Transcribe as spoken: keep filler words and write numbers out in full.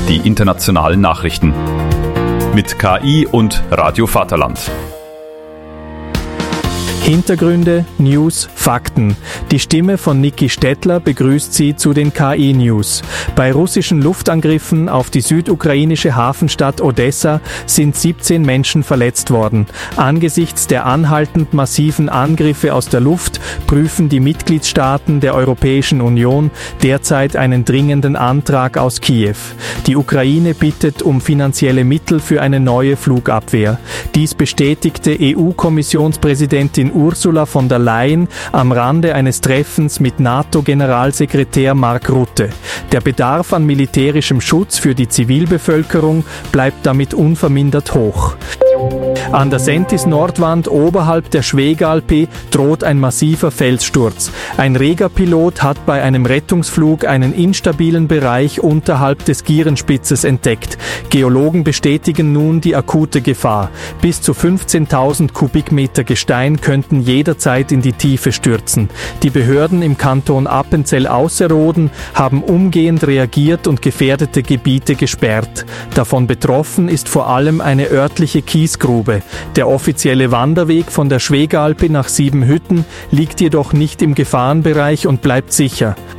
die internationalen Nachrichten. Mit K I und Radio Vaterland. Hintergründe, News, Fakten. Die Stimme von Niki Stettler begrüßt Sie zu den K I-News. Bei russischen Luftangriffen auf die südukrainische Hafenstadt Odessa sind siebzehn Menschen verletzt worden. Angesichts der anhaltend massiven Angriffe aus der Luft prüfen die Mitgliedstaaten der Europäischen Union derzeit einen dringenden Antrag aus Kiew. Die Ukraine bittet um finanzielle Mittel für eine neue Flugabwehr. Dies bestätigte E U-Kommissionspräsidentin Ursula von der Leyen am Rande eines Treffens mit NATO-Generalsekretär Mark Rutte. Der Bedarf an militärischem Schutz für die Zivilbevölkerung bleibt damit unvermindert hoch. An der Sentis-Nordwand oberhalb der Schwegalpe droht ein massiver Felssturz. Ein Rega-Pilot hat bei einem Rettungsflug einen instabilen Bereich unterhalb des Gierenspitzes entdeckt. Geologen bestätigen nun die akute Gefahr. Bis zu fünfzehntausend Kubikmeter Gestein könnten jederzeit in die Tiefe stürzen. Die Behörden im Kanton Appenzell-Ausserrhoden haben umgehend reagiert und gefährdete Gebiete gesperrt. Davon betroffen ist vor allem eine örtliche Kiesgrube. Der offizielle Wanderweg von der Schwegalpe nach Siebenhütten liegt jedoch nicht im Gefahrenbereich und bleibt sicher.